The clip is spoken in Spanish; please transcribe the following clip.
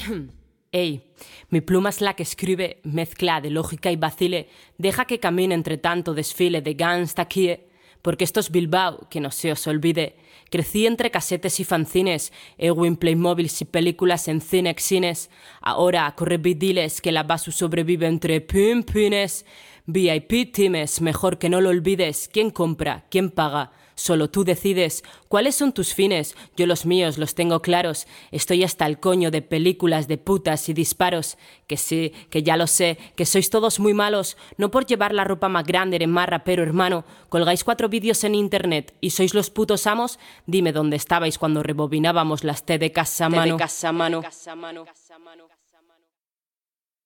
Ey, mi pluma es la que escribe, mezcla de lógica y vacile, deja que camine entre tanto desfile de gangsta aquí, porque esto es Bilbao, que no se os olvide. Crecí entre casetes y fanzines, Ewin, Playmobiles y películas en cinexines. Ahora corre diles que la Basu sobrevive entre pin-pines. VIP Times, mejor que no lo olvides. ¿Quién compra? ¿Quién paga? Solo tú decides. ¿Cuáles son tus fines? Yo los míos los tengo claros. Estoy hasta el coño de películas de putas y disparos. Que sí, que ya lo sé, que sois todos muy malos. No por llevar la ropa más grande eres más rapero, hermano. Colgáis 4 vídeos en internet y sois los putos amos. Dime dónde estabais cuando rebobinábamos las TDKs a mano.